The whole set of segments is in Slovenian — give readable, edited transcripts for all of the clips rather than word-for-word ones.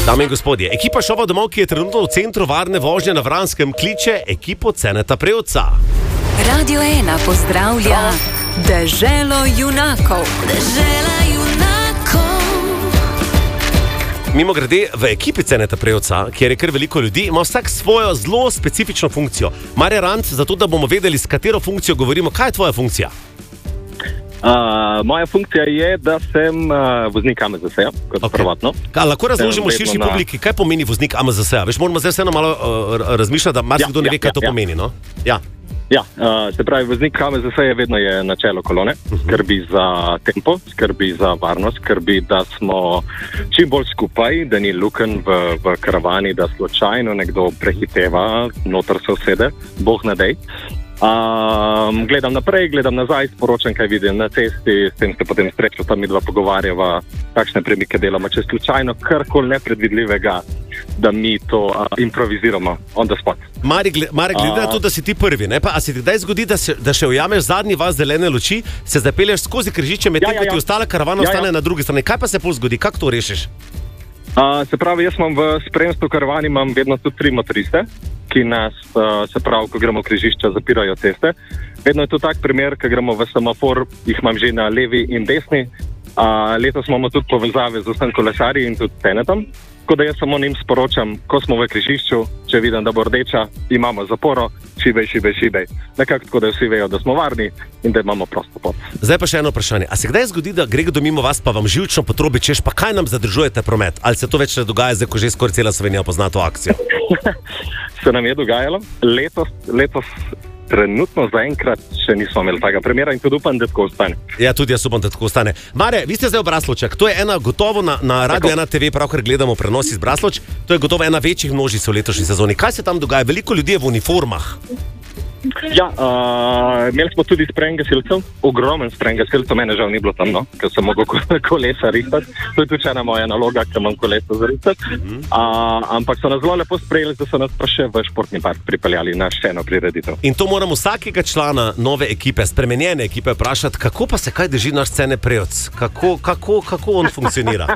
Dame in gospodje, ekipa šova domov, ki je trenutno v centru varne vožnje na Vranskem, kliče ekipo Ceneta Prevca. Radio 1 pozdravlja Deželo junakov. Dežela junakov. Mimogrede, v ekipi Ceneta Prevca, kjer je kar veliko ljudi, ima vsak svojo zelo specifično funkcijo. Marja Rant, zato da bomo vedeli, s katero funkcijo govorimo, kaj je tvoja funkcija? Moja funkcija je, da sem voznik AMZS-ja, kot prvotno. Lahko razložimo širši publiki, kaj pomeni voznik AMZS-ja? Veš, moramo zdaj vseeno malo razmišljati, da marsikdo ne ve, kaj to pomeni, no? Se pravi, voznik AMZS je vedno na čelu kolone, skrbi za tempo, skrbi za varnost, skrbi, da smo čim bolj skupaj, da ni lukenj v karavani, da slučajno nekdo prehiteva, noter se usede, Bog ne dej. Gledam naprej, gledam nazaj, sporočam, kaj vidim na cesti, s tem se potem srečo tam midva pogovarjava, kakšne premike delamo, če slučajno karkoli nepredvidljivega, da mi to improviziramo on the spot. Marek, glede na to, da si ti prvi, ne? Pa, a se ti kdaj zgodi, da še ujameš zadnji vas zelene luči, se zapelješ skozi križiče, medtem ko ti ostala karavana ostane na drugi strani. Kaj pa se pol zgodi? Kako to rešiš? Se pravi, jaz imam v spremstvu karavani imam vedno tudi 3 motoriste, ki nas, se pravi, ko gremo v križišča, zapirajo ceste. Vedno je to tak primer, ko gremo v semafor, jih imam že na levi in desni. Letos imamo tudi povezave z vsem kolesarji in tudi Cenetom. Tako da jaz samo njim sporočam, ko smo v križišču, če vidim, da bo rdeča, imamo zaporo, šibej. Nekako tako, da vsi vejo, da smo varni in da imamo prosto pot. Zdaj pa še eno vprašanje. A se kdaj zgodi, da gre kdo mimo vas, pa vam živčno potrobi, češ pa kaj nam zadržujete promet? Ali se to več ne dogaja, zdaj ko že skoraj cela Slovenija pozna to akcijo? Se nam je dogajalo. Letos trenutno zaenkrat še nismo imeli takega primera in tudi upam, da tako ostane. Ja, tudi jaz upam, da tako ostane. Mare, vi ste zdaj v Braslovčah. To je ena gotovo na Radio 1 TV, pravkar gledamo prenos iz Braslovč. To je gotovo ena večjih množic v letošnji sezoni. Kaj se tam dogaja? Veliko ljudi je v uniformah. Ja, imeli smo tudi sprejjem gasilcev, ogromen sprejjem gasilcev, mene žal ni bilo tam, no, ker sem mogel kolesa rihtati. To je tudi ena moja naloga, ker imam kolesa za rihtati. Ampak so nas zelo lepo sprejeli, da so nas pa še v športni park pripeljali na še eno prireditev. In to moramo vsakega člana nove ekipe, spremenjene ekipe vprašati, kako pa se kaj drži naš Cene Prevc? Kako on funkcionira?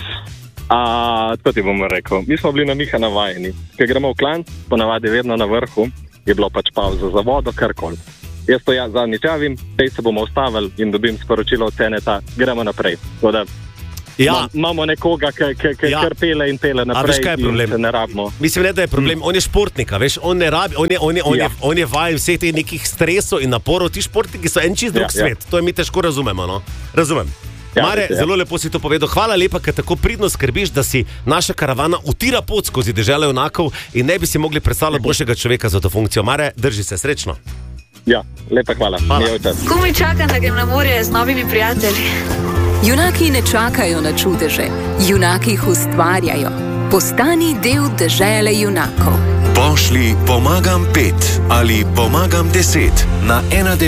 To ti bomo rekel. Mi smo bili na Miha navajeni. Ker gremo v klanc, ponavadi vedno na vrhu, je bilo pač pauza za vodo, karkoli. Jaz to zadnjič javim, zdaj se bomo ustavili in dobim sporočilo od Ceneta, gremo naprej. Tako da imamo nekoga, ki kar pele in pele naprej in se ne rabimo. Mislim, ne, da je problem, on je športnika, veš, on ne rabi, on je vajen vseh teh nekih stresov in naporov, ti športniki so en čist drug svet, to je mi težko razumemo, no? Razumem. Mare, zelo lepo si to povedal. Hvala lepa, ker tako pridno skrbiš, da si naša karavana utira pot skozi deželo junakov in ne bi si mogli predstavljati boljšega človeka za to funkcijo. Mare, drži se, srečno. Ja, lepa hvala. Komaj čakam, da grem na morje z novimi prijatelji. Junaki ne čakajo na čudeže, junaki jih ustvarjajo. Postani del dežele junakov. Pošli pomagam 5 ali pomagam 10 na 1.